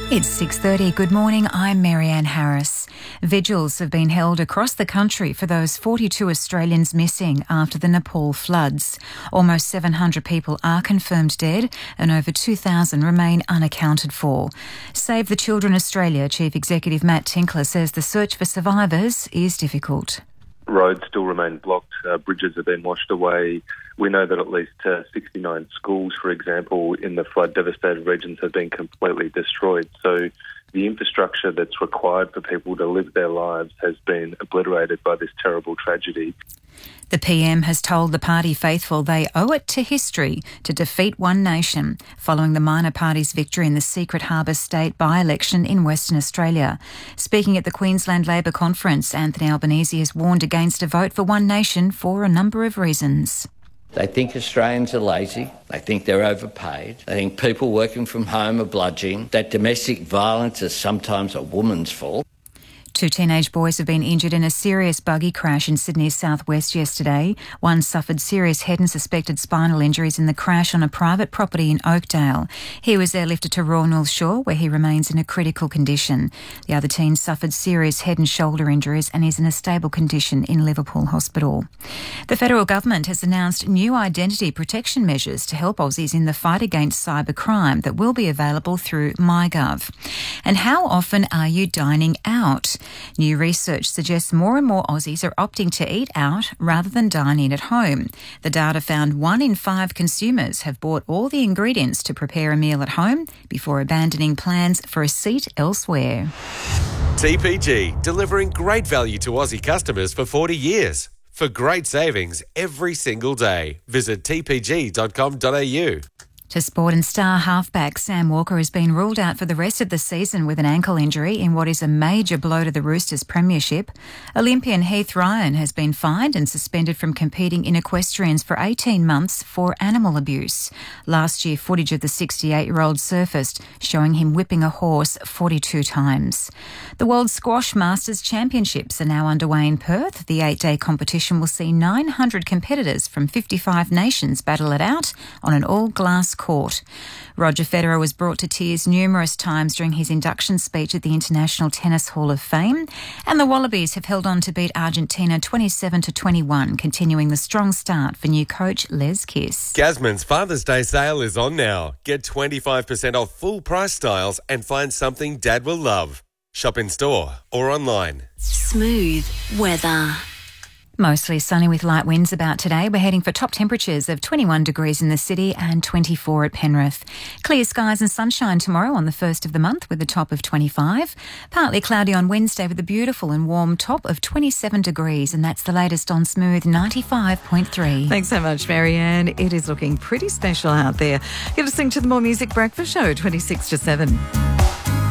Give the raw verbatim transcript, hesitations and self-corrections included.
It's six thirty. Good morning, I'm Marianne Harris. Vigils have been held across the country for those forty-two Australians missing after the Nepal floods. Almost seven hundred people are confirmed dead and over two thousand remain unaccounted for. Save the Children Australia Chief Executive Matt Tinkler says the search for survivors is difficult. Roads still remain blocked, uh, bridges have been washed away. We know that at least uh, sixty-nine schools, for example, in the flood-devastated regions have been completely destroyed. So the infrastructure that's required for people to live their lives has been obliterated by this terrible tragedy. The P M has told the party faithful they owe it to history to defeat One Nation following the minor party's victory in the Secret Harbour State by-election in Western Australia. Speaking at the Queensland Labor Conference, Anthony Albanese has warned against a vote for One Nation for a number of reasons. They think Australians are lazy, they think they're overpaid, they think people working from home are bludgeoning, that domestic violence is sometimes a woman's fault. Two teenage boys have been injured in a serious buggy crash in Sydney's southwest yesterday. One suffered serious head and suspected spinal injuries in the crash on a private property in Oakdale. He was airlifted to Royal North Shore, where he remains in a critical condition. The other teen suffered serious head and shoulder injuries and is in a stable condition in Liverpool Hospital. The federal government has announced new identity protection measures to help Aussies in the fight against cybercrime that will be available through MyGov. And how often are you dining out? New research suggests more and more Aussies are opting to eat out rather than dine in at home. The data found one in five consumers have bought all the ingredients to prepare a meal at home before abandoning plans for a seat elsewhere. T P G, delivering great value to Aussie customers for forty years. For great savings every single day, visit t p g dot com dot a u. To sport, and star halfback Sam Walker has been ruled out for the rest of the season with an ankle injury in what is a major blow to the Roosters premiership. Olympian Heath Ryan has been fined and suspended from competing in equestrians for eighteen months for animal abuse. Last year, footage of the sixty-eight-year-old surfaced, showing him whipping a horse forty-two times. The World Squash Masters Championships are now underway in Perth. The eight-day competition will see nine hundred competitors from fifty-five nations battle it out on an all-glass court. Roger Federer was brought to tears numerous times during his induction speech at the International Tennis Hall of Fame, and the Wallabies have held on to beat Argentina twenty-seven to twenty-one, continuing the strong start for new coach Les Kiss. Gasman's Father's Day sale is on now. Get twenty-five percent off full price styles and find something Dad will love. Shop in store or online. Smooth weather. Mostly sunny with light winds about today. We're heading for top temperatures of twenty-one degrees in the city and twenty-four at Penrith. Clear skies and sunshine tomorrow on the first of the month with a top of twenty-five. Partly cloudy on Wednesday with a beautiful and warm top of twenty-seven degrees. And that's the latest on Smooth ninety-five point three. Thanks so much, Marianne. It is looking pretty special out there. You're listening to the More Music Breakfast Show, twenty-six to seven.